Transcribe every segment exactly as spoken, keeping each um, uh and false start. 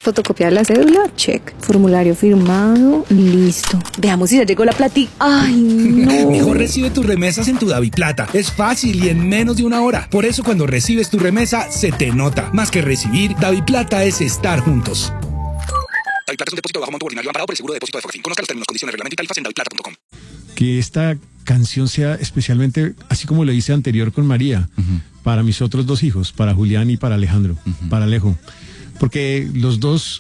Fotocopiar la cédula, check. Formulario firmado, listo. Veamos si ya llegó la platica. Ay, no. Mejor recibe tus remesas en tu DaviPlata. Es fácil y en menos de una hora. Por eso cuando recibes tu remesa, se te nota. Más que recibir, DaviPlata es estar juntos. DaviPlata es un depósito de bajo monto ordinario amparado por el seguro de depósito de Fogafín. Conozca los términos, condiciones, reglamento y tarifas en daviplata punto com. Que esta canción sea especialmente, así como lo hice anterior con María, uh-huh. para mis otros dos hijos, para Julián y para Alejandro, uh-huh. para Alejo. Porque los dos,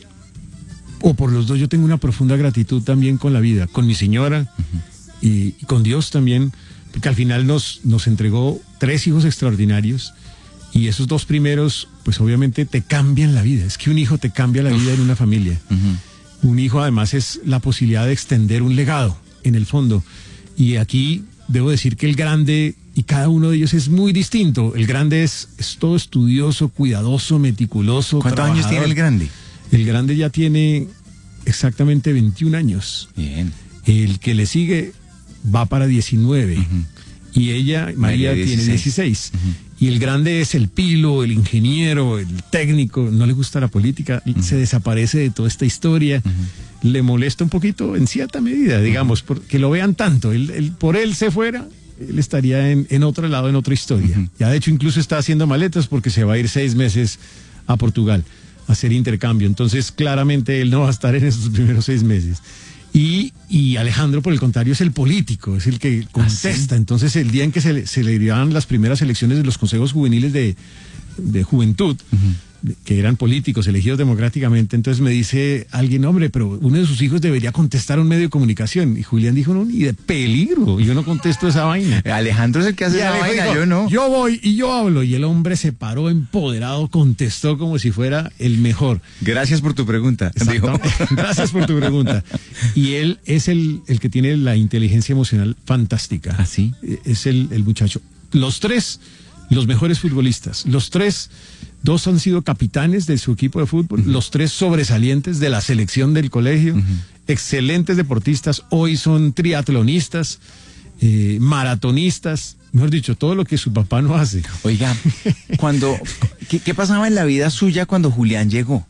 o por los dos yo tengo una profunda gratitud también con la vida, con mi señora uh-huh. y, y con Dios también, porque al final nos, nos entregó tres hijos extraordinarios y esos dos primeros, pues obviamente te cambian la vida. Es que un hijo te cambia la vida en una familia. Uh-huh. Un hijo además es la posibilidad de extender un legado, en el fondo. Y aquí debo decir que el grande, y cada uno de ellos es muy distinto. El grande es, es todo estudioso, cuidadoso, meticuloso. ¿Cuántos años tiene el grande? El grande ya tiene exactamente veintiún años. Bien. El que le sigue va para diecinueve. Uh-huh. Y ella, María, María tiene dieciséis. Uh-huh. Y el grande es el pilo, el ingeniero, el técnico. No le gusta la política, uh-huh. se desaparece de toda esta historia. Uh-huh. Le molesta un poquito en cierta medida, digamos, uh-huh. porque lo vean tanto. Él, él, por él se fuera, él estaría en, en otro lado, en otra historia. Uh-huh. Ya de hecho incluso está haciendo maletas porque se va a ir seis meses a Portugal a hacer intercambio. Entonces claramente él no va a estar en esos primeros seis meses. Y, y Alejandro, por el contrario, es el político, es el que contesta. ¿Ah, sí? Entonces el día en que se le, se le dieron las primeras elecciones de los consejos juveniles de, de juventud, uh-huh. que eran políticos elegidos democráticamente, entonces me dice alguien, hombre, pero uno de sus hijos debería contestar a un medio de comunicación. Y Julián dijo, no, ni de peligro, yo no contesto esa vaina. Alejandro es el que hace esa vaina, dijo, yo no. Yo voy y yo hablo. Y el hombre se paró empoderado, contestó como si fuera el mejor. Gracias por tu pregunta. Dijo. Gracias por tu pregunta. Y él es el, el que tiene la inteligencia emocional fantástica. ¿Ah, sí? Es el, el muchacho. Los tres, los mejores futbolistas. Los tres, dos han sido capitanes de su equipo de fútbol. Uh-huh. Los tres sobresalientes de la selección del colegio. Uh-huh. Excelentes deportistas. Hoy son triatlonistas, eh, maratonistas. Mejor dicho, todo lo que su papá no hace. Oiga, cuando, ¿qué, qué pasaba en la vida suya cuando Julián llegó?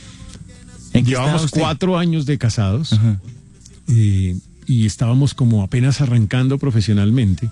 Llevamos cuatro años de casados. Uh-huh. eh, y estábamos como apenas arrancando profesionalmente.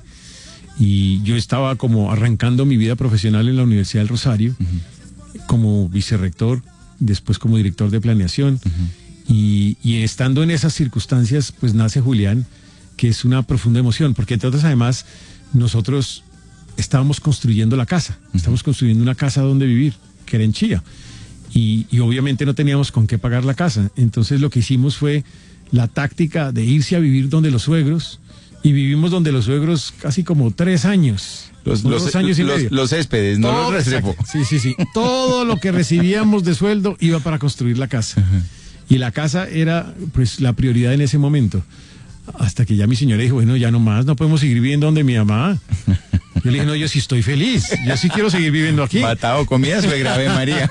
Y yo estaba como arrancando mi vida profesional en la Universidad del Rosario, uh-huh. como vicerrector, después como director de planeación. Uh-huh. y, y estando en esas circunstancias, pues nace Julián, que es una profunda emoción, porque entonces además nosotros estábamos construyendo la casa, uh-huh. estamos construyendo una casa donde vivir, que era en Chía. Y, y obviamente no teníamos con qué pagar la casa. Entonces lo que hicimos fue la táctica de irse a vivir donde los suegros, y vivimos donde los suegros casi como tres años. Los, los, dos años y los, medio. Los céspedes, no Todo, los Restrepo. Sí, sí, sí. Todo lo que recibíamos de sueldo iba para construir la casa. Uh-huh. Y la casa era pues la prioridad en ese momento. Hasta que ya mi señora dijo, bueno, ya no más, no podemos seguir viviendo donde mi mamá. Yo le dije, no, yo sí estoy feliz, yo sí quiero seguir viviendo aquí. Matado comida, suegra, Ave María.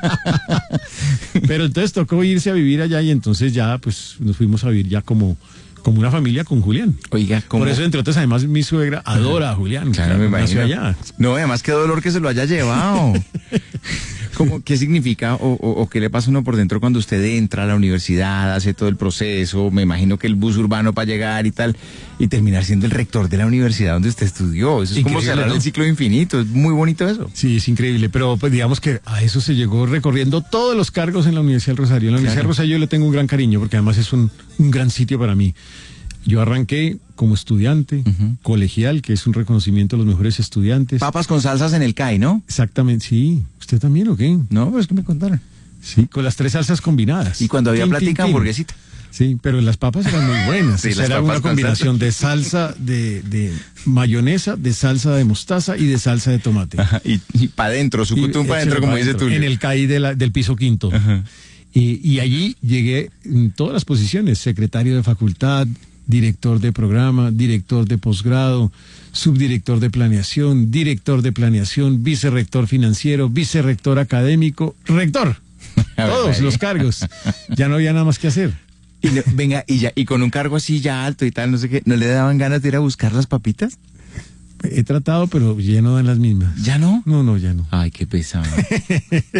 Pero entonces tocó irse a vivir allá y entonces ya pues nos fuimos a vivir ya como, como una familia con Julián. Oiga, ¿cómo? Por eso, entre otras, además mi suegra adora a Julián. Claro, claro, me imagino. Allá. No, además qué dolor que se lo haya llevado. ¿Cómo, ¿Qué significa o, o, o qué le pasa a uno por dentro cuando usted entra a la universidad, hace todo el proceso, me imagino que el bus urbano para llegar y tal, y terminar siendo el rector de la universidad donde usted estudió? Eso es increíble, como cerrar, ¿no?, el ciclo infinito, es muy bonito eso. Sí, es increíble, pero pues digamos que a eso se llegó recorriendo todos los cargos en la Universidad del Rosario. En la claro. Universidad del Rosario yo le tengo un gran cariño porque además es un, un gran sitio para mí. Yo arranqué como estudiante, uh-huh. colegial, que es un reconocimiento a los mejores estudiantes. Papas con salsas en el C A I, ¿no? Exactamente, sí. ¿Usted también o qué? No, pues que me contaron. Sí, con las tres salsas combinadas. Y cuando había tin, plática, tin, tin. hamburguesita. Sí, pero las papas eran muy buenas. Sí, o sea, era una combinación de salsa de, de mayonesa, de salsa de mostaza y de salsa de tomate. Ajá, y y para adentro, su cutún para adentro, como dice tú. En el C A I de la, del piso quinto. Ajá. Y, y allí llegué en todas las posiciones, secretario de facultad, director de programa, director de posgrado, subdirector de planeación, director de planeación, vicerrector financiero, vicerrector académico, rector. Todos los cargos. Ya no había nada más que hacer. Y no, venga, y ya, y con un cargo así ya alto y tal, no sé qué, ¿no le daban ganas de ir a buscar las papitas? He tratado, pero ya no dan las mismas. ¿Ya no? No, no, ya no. Ay, qué pesado.